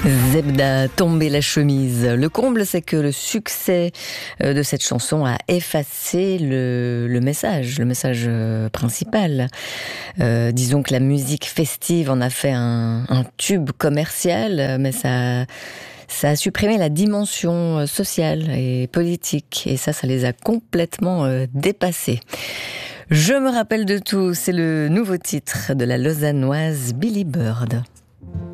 Zebda, tomber la chemise. Le comble, c'est que le succès de cette chanson a effacé le message principal. Disons que la musique festive en a fait un tube commercial, mais ça a supprimé la dimension sociale et politique. Et ça les a complètement dépassés. Je me rappelle de tout, c'est le nouveau titre de la lausannoise Billy Bird.